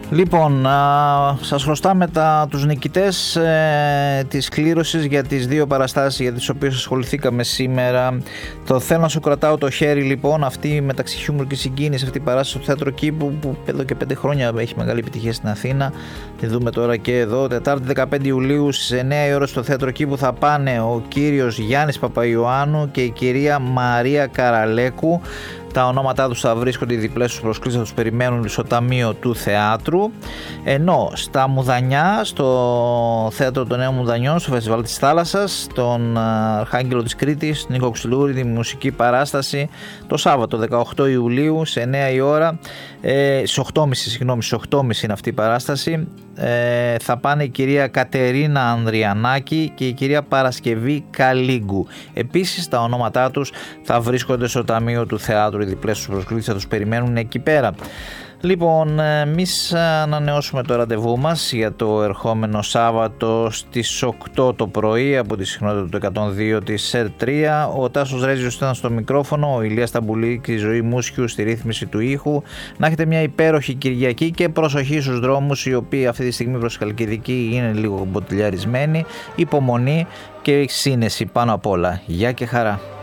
Λοιπόν, σας χρωστάμε τους νικητές της κλήρωσης για τις δύο παραστάσεις για τις οποίες ασχοληθήκαμε σήμερα. Το θέλω να σου κρατάω το χέρι, λοιπόν, αυτή μεταξύ χιούμορ και συγκίνηση, αυτή η παράσταση στο Θέατρο Κήπου που εδώ και 5 χρόνια έχει μεγάλη επιτυχία στην Αθήνα. Τη δούμε τώρα και εδώ. Τετάρτη 15 Ιουλίου στις 9 η ώρα στο Θέατρο Κήπου θα πάνε ο κύριος Γιάννης Παπαϊωάννου και η κυρία Μαρία Καραλέκου. Τα ονόματά τους θα βρίσκονται, οι διπλές τους προσκλήσεις θα τους περιμένουν στο Ταμείο του Θεάτρου. Ενώ στα Μουδανιά, στο Θέατρο των Νέων Μουδανιών, στο Φεστιβάλ της Θάλασσας, τον Αρχάγγελο της Κρήτης, Νίκο Ξυλούρη, τη μουσική παράσταση, το Σάββατο 18 Ιουλίου σε 9 η ώρα, στις 8.30 είναι αυτή η παράσταση, θα πάνε η κυρία Κατερίνα Ανδριανάκη και η κυρία Παρασκευή Καλίγκου. Επίσης τα ονόματά τους θα βρίσκονται στο Ταμείο του Θεάτρου, οι διπλές τους προσκλήσεις θα τους περιμένουν εκεί πέρα. Λοιπόν, εμείς ανανεώσουμε το ραντεβού μας για το ερχόμενο Σάββατο στις 8 το πρωί από τη συχνότητα του 102 της ΣΕΡ3. Ο Τάσος Ρέζιος ήταν στο μικρόφωνο, ο Ηλίας Ταμπουλή και η Ζωή Μούσιου στη ρύθμιση του ήχου. Να έχετε μια υπέροχη Κυριακή και προσοχή στους δρόμους, οι οποίοι αυτή τη στιγμή προς Χαλκιδική είναι λίγο μποτιλιαρισμένοι. Υπομονή και σύνεση πάνω απ' όλα. Γεια και χαρά.